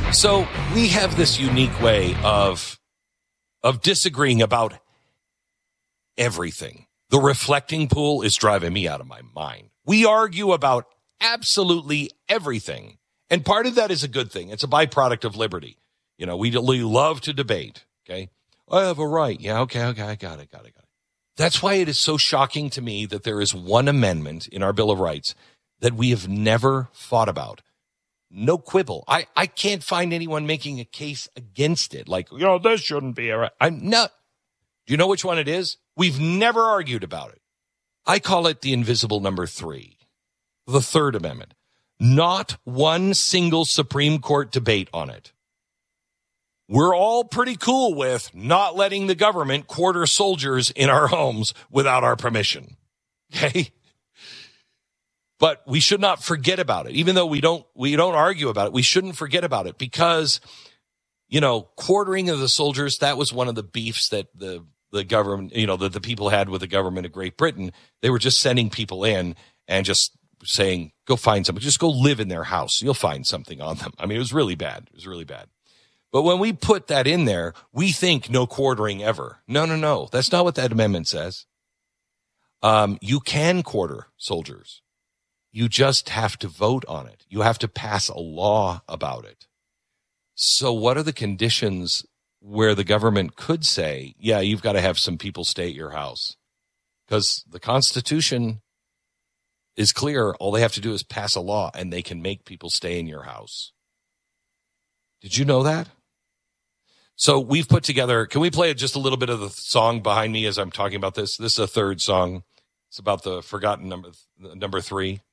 So we have this unique way of disagreeing about everything. The reflecting pool is driving me out of my mind. We argue about absolutely everything. And part of that is a good thing. It's a byproduct of liberty. You know, we love to debate, okay? I have a right. Yeah, okay, I got it. That's why it is so shocking to me that there is one amendment in our Bill of Rights that we have never fought about. No quibble. I can't find anyone making a case against it. Like, this shouldn't be a right. I'm not. Do you know which one it is? We've never argued about it. I call it the invisible number 3, the Third Amendment. Not one single Supreme Court debate on it. We're all pretty cool with not letting the government quarter soldiers in our homes without our permission. Okay? But we should not forget about it. Even though we don't argue about it, we shouldn't forget about it because, quartering of the soldiers, that was one of the beefs that the government, that the people had with the government of Great Britain. They were just sending people in and just saying, go find somebody. Just go live in their house. You'll find something on them. I mean, it was really bad. But when we put that in there, we think no quartering ever. No. That's not what that amendment says. You can quarter soldiers. You just have to vote on it. You have to pass a law about it. So what are the conditions where the government could say, yeah, you've got to have some people stay at your house? Because the Constitution is clear. All they have to do is pass a law and they can make people stay in your house. Did you know that? So we've put together, can we play just a little bit of the song behind me as I'm talking about this? This is a third song. It's about the forgotten number 3.